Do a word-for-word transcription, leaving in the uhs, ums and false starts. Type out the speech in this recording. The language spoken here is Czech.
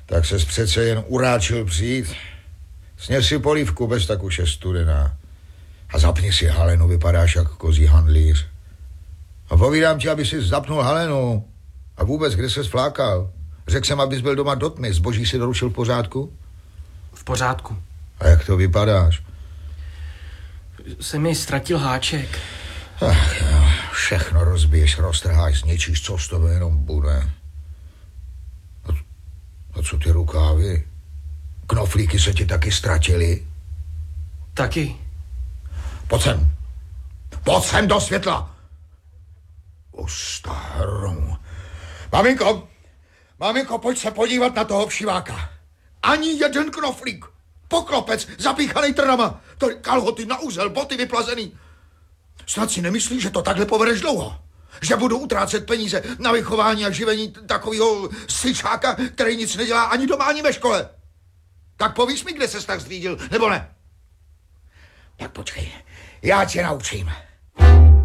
Tak ses přece jen uráčil přijít. Sněz si polívku, bez tak už je studená. A zapni si halenu, vypadáš jak kozí handlíř. A povídám ti, aby si zapnul halenu. A vůbec, kde ses flákal? Řekl jsem, abys byl doma do tmy. Zboží si doručil v pořádku? V pořádku. A jak to vypadáš? Se mi ztratil háček. Ach jo, všechno rozbiješ, roztrháš, zničíš, co z toho jenom bude. A, a co ty rukávy? Knoflíky se ti taky ztratily? Taky. Pojď sem. Pojď sem do světla. O starom. Maminko, maminko, pojď se podívat na toho všiváka. Ani jeden knoflík. Poklopec, zapíchanej trnama. To kalhoty na úzel, boty vyplazený. Snad si nemyslíš, že to takhle povedeš dlouho? Že budu utrácet peníze na vychování a živení takového syčáka, který nic nedělá ani doma, ani ve škole. Tak povíš mi, kde ses tak zdvídil, nebo ne? Tak počkej, já tě naučím.